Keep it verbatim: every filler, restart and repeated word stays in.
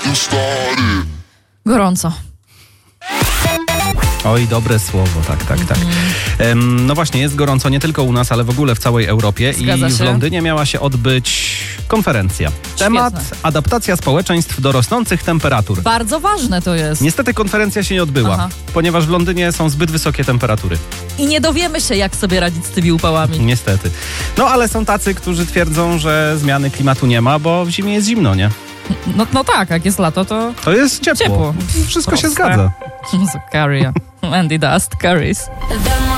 Gorąco. Oj, dobre słowo, tak, tak, tak. Um, no właśnie, jest gorąco nie tylko u nas, ale w ogóle w całej Europie. Zgadza I w się. Londynie miała się odbyć konferencja. Temat adaptacja społeczeństw do rosnących temperatur. Bardzo ważne to jest. Niestety konferencja się nie odbyła, Aha. ponieważ w Londynie są zbyt wysokie temperatury. I nie dowiemy się, jak sobie radzić z tymi upałami. Niestety. No ale są tacy, którzy twierdzą, że zmiany klimatu nie ma, bo w zimie jest zimno, nie? No, no tak, jak jest lato, to To jest ciepło. ciepło. Wszystko Proste. się zgadza. Carry. Andy Dust carries. The